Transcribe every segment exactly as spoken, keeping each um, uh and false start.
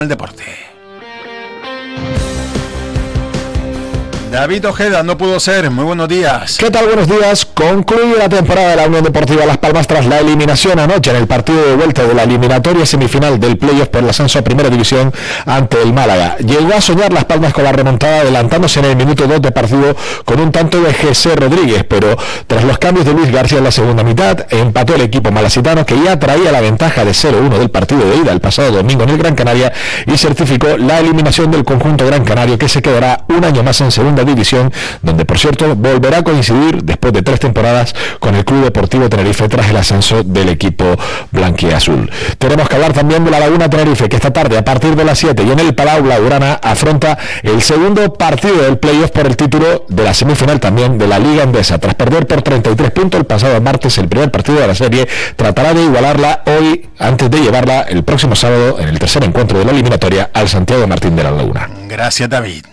El deporte. David Ojeda no pudo ser. Muy buenos días. ¿Qué tal? Buenos días. Concluye la temporada de la Unión Deportiva Las Palmas tras la eliminación anoche en el partido de vuelta de la eliminatoria semifinal del playoff por el ascenso a Primera División ante el Málaga. Llegó a soñar Las Palmas con la remontada, adelantándose en el minuto dos de partido con un tanto de José Rodríguez, pero tras los cambios de Luis García en la segunda mitad, empató el equipo malacitano, que ya traía la ventaja de cero uno del partido de ida el pasado domingo en el Gran Canaria, y certificó la eliminación del conjunto gran canario, que se quedará un año más en Segunda División, donde por cierto volverá a coincidir después de tres temporadas con el Club Deportivo Tenerife tras el ascenso del equipo blanquiazul. Tenemos que hablar también de la Laguna Tenerife, que esta tarde a partir de las siete y en el Palau Blaugrana afronta el segundo partido del playoff por el título de la semifinal también de la Liga Endesa. Tras perder por treinta y tres puntos el pasado martes el primer partido de la serie, tratará de igualarla hoy antes de llevarla el próximo sábado en el tercer encuentro de la eliminatoria al Santiago Martín de la Laguna. Gracias, David.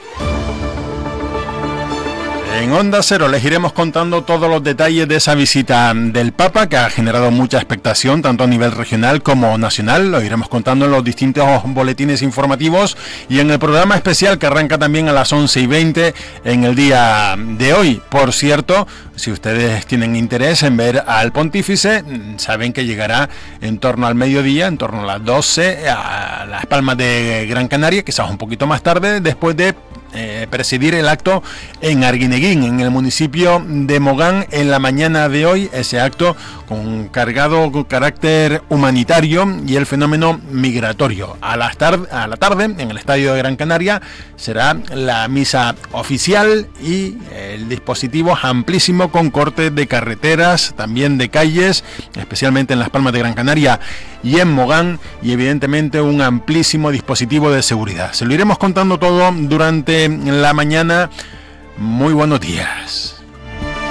En Onda Cero les iremos contando todos los detalles de esa visita del Papa, que ha generado mucha expectación tanto a nivel regional como nacional. Lo iremos contando en los distintos boletines informativos y en el programa especial que arranca también a las once y veinte en el día de hoy. Por cierto, si ustedes tienen interés en ver al pontífice, saben que llegará en torno al mediodía, en torno a las doce, a Las Palmas de Gran Canaria, quizás un poquito más tarde, después de Eh, presidir el acto en Arguineguín, en el municipio de Mogán, en la mañana de hoy. Ese acto con cargado con carácter humanitario y el fenómeno migratorio. A la, tar- a la tarde, en el Estadio de Gran Canaria, será la misa oficial y el dispositivo amplísimo con cortes de carreteras, también de calles, especialmente en Las Palmas de Gran Canaria y en Mogán, y evidentemente un amplísimo dispositivo de seguridad. Se lo iremos contando todo durante la mañana. Muy buenos días.